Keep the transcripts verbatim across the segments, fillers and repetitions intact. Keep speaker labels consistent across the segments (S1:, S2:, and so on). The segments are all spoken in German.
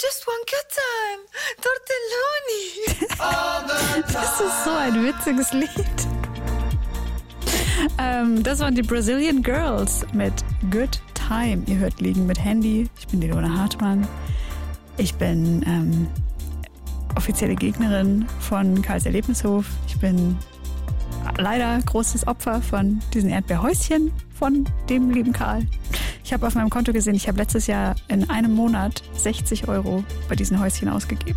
S1: just want good time. Tortelloni.
S2: Das ist so ein witziges Lied. Ähm, das waren die Brazilian Girls mit Good Time. Ihr hört Liegen mit Handy. Ich bin die Ilona Hartmann. Ich bin ähm, offizielle Gegnerin von Karls Erlebnishof. Ich bin leider großes Opfer von diesen Erdbeerhäuschen von dem lieben Karl. Ich habe auf meinem Konto gesehen, ich habe letztes Jahr in einem Monat sechzig Euro bei diesen Häuschen ausgegeben.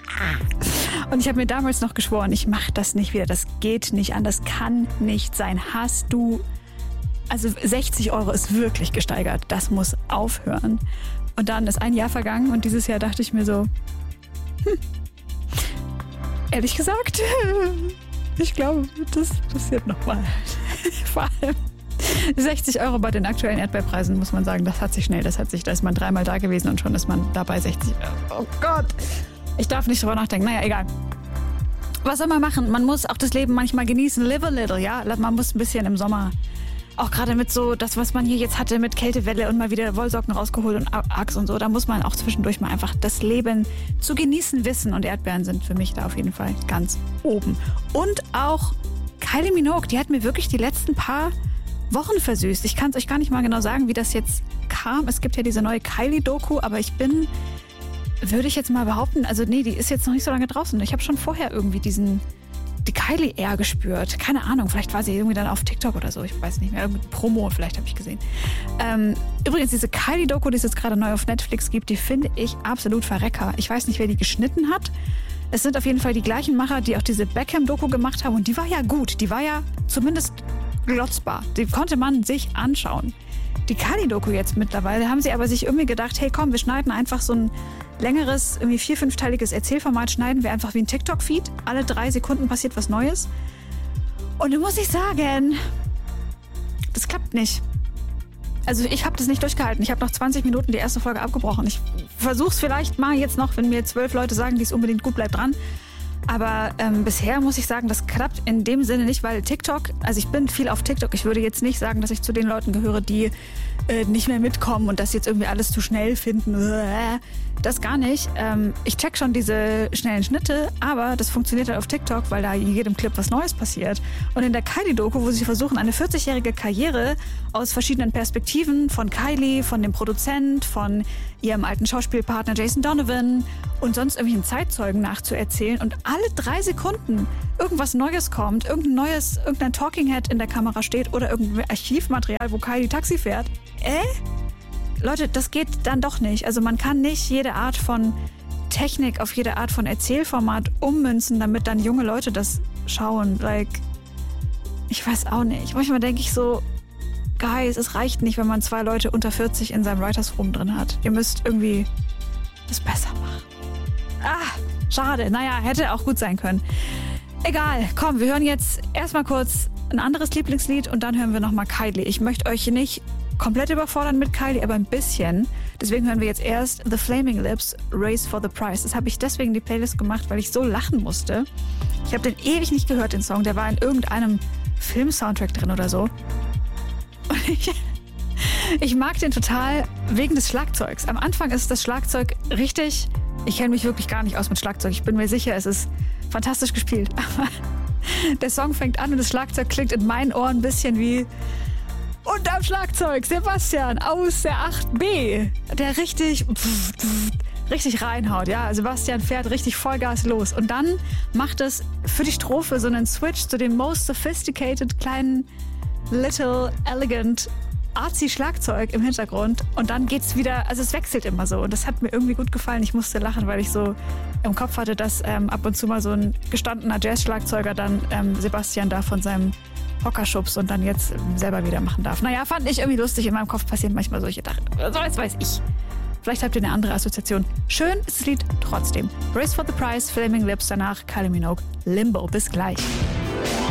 S2: Und ich habe mir damals noch geschworen, ich mache das nicht wieder. Das geht nicht an, das kann nicht sein. Hast du... Also sechzig Euro ist wirklich gesteigert. Das muss aufhören. Und dann ist ein Jahr vergangen und dieses Jahr dachte ich mir so, hm, ehrlich gesagt, ich glaube, das passiert nochmal. Vor allem sechzig Euro bei den aktuellen Erdbeerpreisen, muss man sagen, das hat sich schnell, das hat sich, da ist man dreimal da gewesen und schon ist man dabei sechzig Euro. Oh Gott, ich darf nicht drüber nachdenken. Naja, egal. Was soll man machen? Man muss auch das Leben manchmal genießen. Live a little, ja. Man muss ein bisschen im Sommer, auch gerade mit so, das, was man hier jetzt hatte, mit Kältewelle und mal wieder Wollsocken rausgeholt und Axt und so, da muss man auch zwischendurch mal einfach das Leben zu genießen wissen. Und Erdbeeren sind für mich da auf jeden Fall ganz oben. Und auch Kylie Minogue, die hat mir wirklich die letzten paar Wochen versüßt. Ich kann es euch gar nicht mal genau sagen, wie das jetzt kam. Es gibt ja diese neue Kylie-Doku, aber ich bin, würde ich jetzt mal behaupten, also nee, die ist jetzt noch nicht so lange draußen. Ich habe schon vorher irgendwie diesen, die Kylie Air gespürt. Keine Ahnung, vielleicht war sie irgendwie dann auf TikTok oder so, ich weiß nicht mehr. Irgendwie Promo vielleicht habe ich gesehen. Ähm, übrigens, diese Kylie-Doku, die es jetzt gerade neu auf Netflix gibt, die finde ich absolut verrecker. Ich weiß nicht, wer die geschnitten hat. Es sind auf jeden Fall die gleichen Macher, die auch diese Beckham-Doku gemacht haben und die war ja gut. Die war ja zumindest glotzbar. Die konnte man sich anschauen. Die Kylie-Doku jetzt mittlerweile haben sie aber sich irgendwie gedacht, hey komm, wir schneiden einfach so ein längeres, irgendwie vier-, fünfteiliges Erzählformat, schneiden wir einfach wie ein TikTok-Feed. Alle drei Sekunden passiert was Neues. Und da muss ich sagen, das klappt nicht. Also ich habe das nicht durchgehalten. Ich habe nach zwanzig Minuten die erste Folge abgebrochen. Ich versuche es vielleicht mal jetzt noch, wenn mir zwölf Leute sagen, die es unbedingt gut, bleibt dran. Aber ähm, bisher muss ich sagen, das klappt in dem Sinne nicht, weil TikTok, also ich bin viel auf TikTok. Ich würde jetzt nicht sagen, dass ich zu den Leuten gehöre, die äh, nicht mehr mitkommen und das jetzt irgendwie alles zu schnell finden. Das gar nicht. Ähm, ich check schon diese schnellen Schnitte, aber das funktioniert halt auf TikTok, weil da in jedem Clip was Neues passiert. Und in der Kylie-Doku, wo sie versuchen, eine vierzigjährige Karriere aus verschiedenen Perspektiven von Kylie, von dem Produzent, von ihrem alten Schauspielpartner Jason Donovan und sonst irgendwelchen Zeitzeugen nachzuerzählen und alle drei Sekunden irgendwas Neues kommt, irgendein neues, irgendein Talking Head in der Kamera steht oder irgendein Archivmaterial, wo Kylie Taxi fährt. Äh? Leute, das geht dann doch nicht. Also man kann nicht jede Art von Technik auf jede Art von Erzählformat ummünzen, damit dann junge Leute das schauen. Like, ich weiß auch nicht. Manchmal denke ich so, Guys, es reicht nicht, wenn man zwei Leute unter vierzig in seinem Writers Room drin hat. Ihr müsst irgendwie das besser machen. Ah, schade. Naja, hätte auch gut sein können. Egal, komm, wir hören jetzt erstmal kurz ein anderes Lieblingslied und dann hören wir nochmal Kylie. Ich möchte euch nicht komplett überfordern mit Kylie, aber ein bisschen. Deswegen hören wir jetzt erst The Flaming Lips, Race for the Prize. Das habe ich deswegen in die Playlist gemacht, weil ich so lachen musste. Ich habe den ewig nicht gehört, den Song. Der war in irgendeinem Film-Soundtrack drin oder so. Und ich, ich mag den total wegen des Schlagzeugs. Am Anfang ist das Schlagzeug richtig... Ich kenne mich wirklich gar nicht aus mit Schlagzeug. Ich bin mir sicher, es ist fantastisch gespielt. Aber der Song fängt an und das Schlagzeug klingt in meinen Ohren ein bisschen wie... Und am Schlagzeug Sebastian aus der acht B, der richtig, pff, pff, richtig reinhaut. Ja, Sebastian fährt richtig Vollgas los. Und dann macht es für die Strophe so einen Switch zu dem most sophisticated, kleinen, little, elegant, artsy Schlagzeug im Hintergrund. Und dann geht's wieder, also es wechselt immer so. Und das hat mir irgendwie gut gefallen. Ich musste lachen, weil ich so im Kopf hatte, dass ähm, ab und zu mal so ein gestandener Jazz-Schlagzeuger dann ähm, Sebastian da von seinem Hockerschubs und dann jetzt selber wieder machen darf. Naja, fand ich irgendwie lustig. In meinem Kopf passieren manchmal solche Sachen. So, jetzt weiß ich. Vielleicht habt ihr eine andere Assoziation. Schön ist das Lied trotzdem. Race for the Prize, Flaming Lips, danach Kylie Minogue, Limbo. Bis gleich.